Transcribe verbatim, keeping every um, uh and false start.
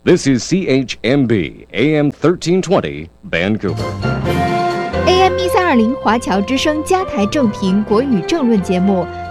This is C H M B A M thirteen twenty Vancouver. A M 一三二零华侨之声加台正频国语政论节目